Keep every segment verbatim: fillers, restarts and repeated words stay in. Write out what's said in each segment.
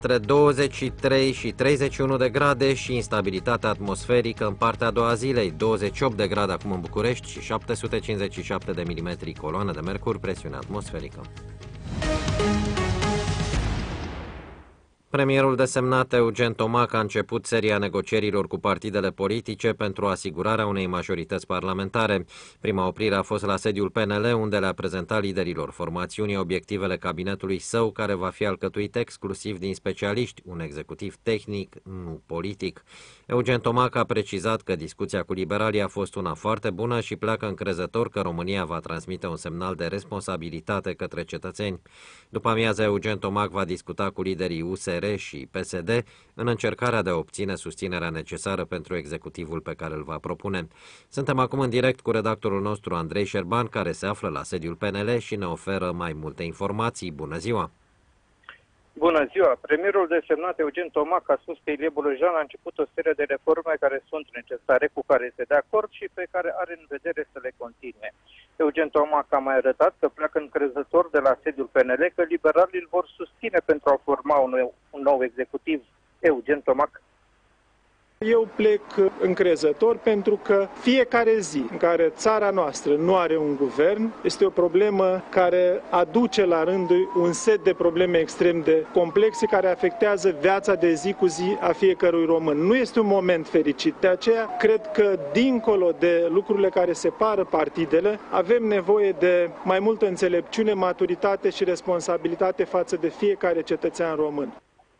Între douăzeci și trei și treizeci și unu de grade și instabilitate atmosferică în partea a doua a zilei, douăzeci și opt de grade acum în București și șapte sute cincizeci și șapte de milimetri coloană de mercur, presiune atmosferică. Premierul desemnat Eugen Tomac a început seria negocierilor cu partidele politice pentru asigurarea unei majorități parlamentare. Prima oprire a fost la sediul P N L, unde le-a prezentat liderilor formațiunii obiectivele cabinetului său, care va fi alcătuit exclusiv din specialiști, un executiv tehnic, nu politic. Eugen Tomac a precizat că discuția cu liberalii a fost una foarte bună și pleacă încrezător că România va transmite un semnal de responsabilitate către cetățeni. După amiază, Eugen Tomac va discuta cu liderii U S R și P S D în încercarea de a obține susținerea necesară pentru executivul pe care îl va propune. Suntem acum în direct cu redactorul nostru Andrei Șerban, care se află la sediul P N L și ne oferă mai multe informații. Bună ziua! Bună ziua! Premierul desemnat Eugen Tomac a spus că Ilie Bolojan a început o serie de reforme care sunt necesare, cu care este de acord și pe care are în vedere să le continue. Eugen Tomac a mai arătat că pleacă încrezător de la sediul P N L că liberalii îl vor susține pentru a forma un nou, un nou executiv. Eugen Tomac. Eu plec încrezător pentru că fiecare zi în care țara noastră nu are un guvern este o problemă care aduce la rând un set de probleme extrem de complexe care afectează viața de zi cu zi a fiecărui român. Nu este un moment fericit. De aceea cred că dincolo de lucrurile care separă partidele, avem nevoie de mai multă înțelepciune, maturitate și responsabilitate față de fiecare cetățean român.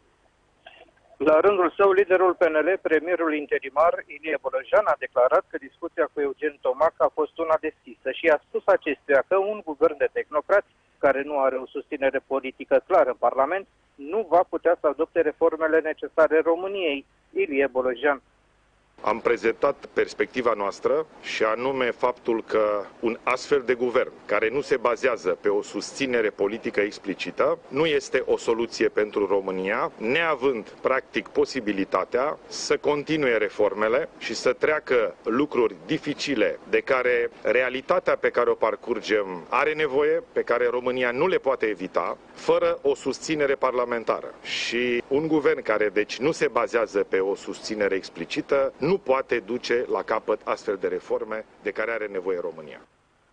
La rândul său, liderul P N L, premierul interimar Ilie Bolojan, a declarat că discuția cu Eugen Tomac a fost una deschisă și a spus acestuia că un guvern de tehnocrați, care nu are o susținere politică clară în Parlament, nu va putea să adopte reformele necesare României. Ilie Bolojan. Am prezentat perspectiva noastră și anume faptul că un astfel de guvern care nu se bazează pe o susținere politică explicită nu este o soluție pentru România, neavând practic posibilitatea să continue reformele și să treacă lucruri dificile de care realitatea pe care o parcurgem are nevoie, pe care România nu le poate evita, fără o susținere parlamentară. Și un guvern care deci nu se bazează pe o susținere explicită nu poate duce la capăt astfel de reforme de care are nevoie România.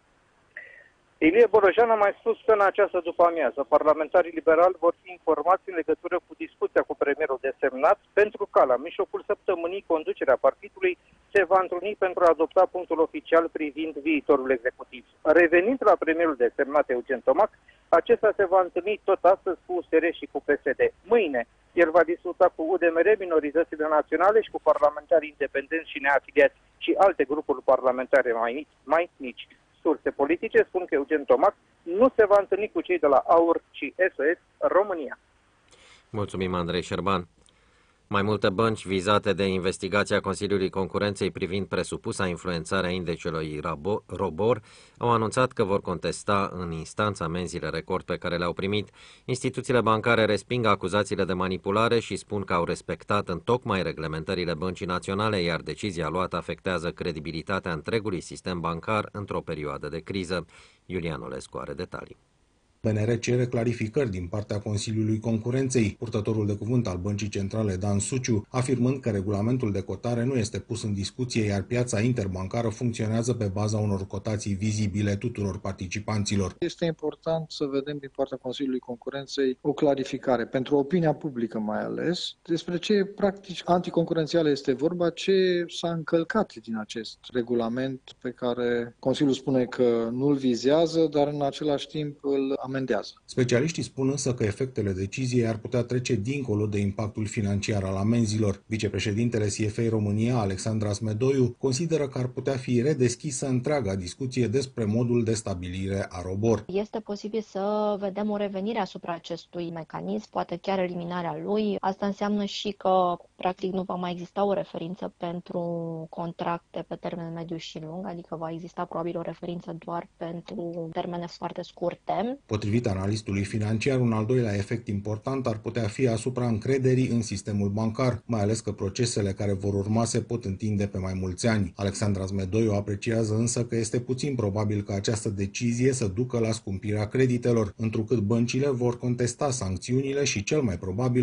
Ilie Bolojan a mai spus că în această după-amiază parlamentarii liberali vor fi informați în legătură cu discuția cu premierul desemnat, pentru că la mijlocul săptămânii conducerea partidului se va întruni pentru a adopta punctul oficial privind viitorul executiv. Revenind la premierul desemnat Eugen Tomac, acesta se va întâlni tot astăzi cu U S R și cu P S D. Mâine el va discuta cu U D M R, minoritățile naționale și cu parlamentarii independenți și neafiliați și alte grupuri parlamentare mai mici. Mai mici. Surse politice spun că Eugen Tomac nu se va întâlni cu cei de la AUR, ci S O S România. Mulțumim, Andrei Șerban. Mai multe bănci vizate de investigația Consiliului Concurenței privind presupusa influențare a indecelui ROBOR au anunțat că vor contesta în instanță amenziile record pe care le-au primit. Instituțiile bancare resping acuzațiile de manipulare și spun că au respectat întocmai reglementările Băncii Naționale, iar decizia luată afectează credibilitatea întregului sistem bancar într-o perioadă de criză. Iulian Olescu are detalii. B N R cere clarificări din partea Consiliului Concurenței. Purtătorul de cuvânt al Băncii Centrale, Dan Suciu, afirmând că regulamentul de cotare nu este pus în discuție, iar piața interbancară funcționează pe baza unor cotații vizibile tuturor participanților. Este important să vedem din partea Consiliului Concurenței o clarificare, pentru opinia publică mai ales, despre ce practici anticoncurențiale este vorba, ce s-a încălcat din acest regulament pe care Consiliul spune că nu-l vizează, dar în același timp îl amendează. Specialiștii spun însă că efectele deciziei ar putea trece dincolo de impactul financiar al amenzilor. Vicepreședintele C F A România, Alexandra Smedoiu, consideră că ar putea fi redeschisă întreaga discuție despre modul de stabilire a ROBOR. Este posibil să vedem o revenire asupra acestui mecanism, poate chiar eliminarea lui. Asta înseamnă și că practic nu va mai exista o referință pentru contracte pe termen mediu și lung, adică va exista probabil o referință doar pentru termene foarte scurte. Potrivit analistului financiar, un al doilea efect important ar putea fi asupra încrederii în sistemul bancar, mai ales că procesele care vor urma se pot întinde pe mai mulți ani. Alexandra Smedoiu apreciază însă că este puțin probabil ca această decizie să ducă la scumpirea creditelor, întrucât băncile vor contesta sancțiunile și cel mai probabil